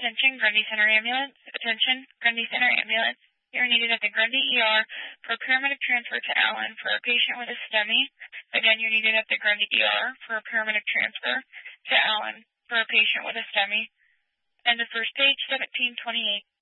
Attention, Grundy Center Ambulance. Attention, Grundy Center Ambulance. You are needed at the Grundy ER for a paramedic transfer to Allen for a patient with a STEMI. Again, you're needed at the Grundy ER for a paramedic transfer to Allen for a patient with a STEMI. End of first page, 1728.